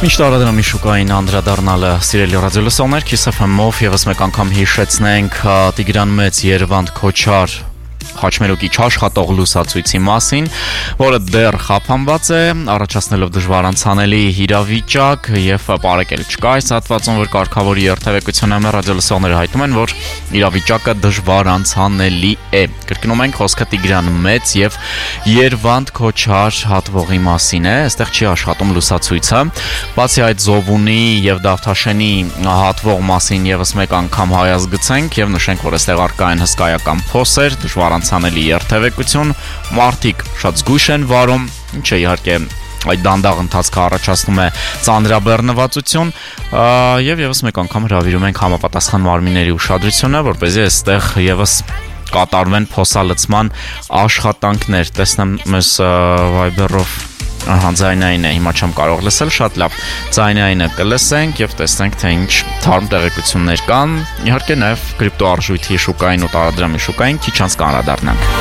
Միշտ արտադրամի շուկային անդրադառնալը սիրելի ռադիոլսողներ, Kiss FM-ով եւս մեկ անգամ հիշեցնենք Տիգրան Մեծ Երևանդ Քոչար Խաչմերուկի աշխատող լուսացույցի մասին, որը դեռ խափանված է, առաջացնելով դժվար անցանելի իրավիճակ եւ բարեկել չկա այս հատվածում, որ կարգավորի երթևեկությունը ռադիոլսողները հայտնում են, որ իրավիճակը դժվար անցանելի է։ Կրկնում ենք, խոսքը Տիգրան Մեծ եւ Երևանդ Քոչար հատվողի մասին է, այստեղ չի աշխատում լուսացույցը։ Բացի այդ Զովունի եւ Դավթաշենի հատվող մասին եւս մեկ անգամ հայազգցենք եւ նշենք, որ այստեղ արկա են հսկայական փոսեր, դժվար անցանելի երթևեկություն, մարդիկ շատ զգույշ են վարում, ինչը իհարկե այդ դանդաղ ընթացքը առաջացնում է ծանրաբեռնվածություն եւ եւս մեկ անգամ հրավիրում ենք համապատասխան մարմինների ուշադրությունը, որպեսզի այստեղ եւս կատարվեն փոսալցման աշխատանքներ։ Տեսնեմ մեզ Viber-ով ձայնային է, հիմա չեմ կարող լսել, շատ լավ, ձայնայինը կլսենք եւ տեսնենք, թե ինչ թարմ տեղեկություններ կան, իհարկե նաեւ կրիպտոարժույթի շուկային ու տարադրամի շուկային քիչ անց կանդրադառնանք։